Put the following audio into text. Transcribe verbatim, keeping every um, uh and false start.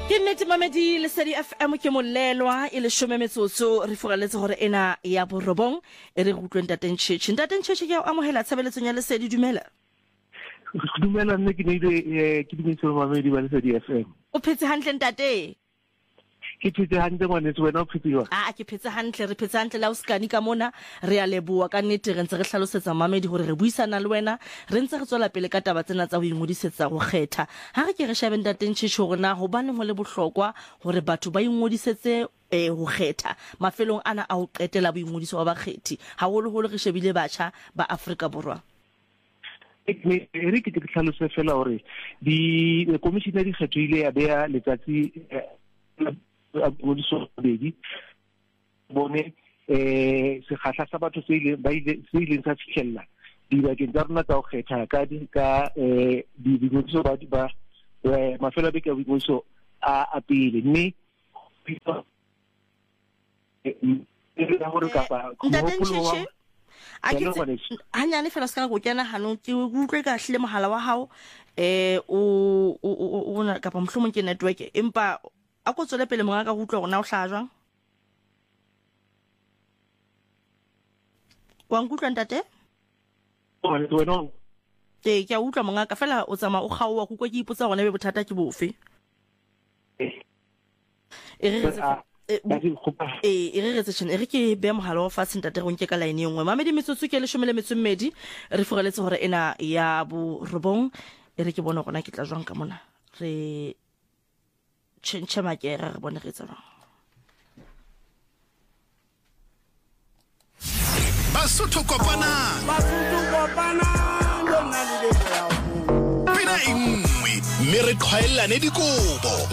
Ke nnete mamedi Lesedi F M ke molelwa e le shome metsotso re furaletse hore ena ya borobong e re gutlweng Ntate Ntjhetjhe. Ntate Ntjhetjhe ke a amohela tshebeletsong ya Lesedi, dumela. Dumela nne ke ne ile ke dimitso mamedi ba Lesedi F M. O phetse hantle ntate? Ke phetse hantle ngwanetse, wena o phetse jwang? Ah ke phetse hantle, re phetse hantle la o skani ka mona re a leboa ka nnete re ntse re hlalosetsa mamedi hore re buisana le wena re ntse re tswela pele ka taba tsena tsa ho ingodisetsa go kgetha. Ha re ke re shebe Ntate Ntjhetjhe hore na ho bane ho le bohlokwa hore batho ba ingodisetse eh ho kgetha mafelong ana a ho qetela boingodiso wa bakgethi haholo holo re shebile batjha ba Afrika Borwa. Mme re ke ke tlhalose fela hore di komishene di kgethoile ya bea letsatsi a ngodiso bedi bone eh se khatla sa batho se ile ba ile se ile sa fihlella di ba ke ntsarna tsa go kgetha ka di ka eh di ngodiso ba di ba mafelo be ke ngodiso a a pele mme e ra hore ka pa Ntate hanyane fela ska go kena hano ke utlwe ka hle mohala wa hao eh o o ona ka pa mhlomong ke network empa a ko tsole pele monga ka go utlwa gona o hlajwa wa ngutlwa ntate o wena ke ke a utlwa monga ka fela o tsama o kgaowa go kwa ke ipotsa gona be bothata ke bofe e re eh e re retse tshene e re ke be mohala wa fatshe ntate go nke ka line e nngwe mamedi metsotso ke le shome le metsomedi re foreletse hore ena ya bo robong e re ke bona gona ke tla jwang ka mona re tshentse makera re bona re tsa ba Basotho kopana Basotho kopana lona le le ya Pina ingwe mme re qhaellane dikobo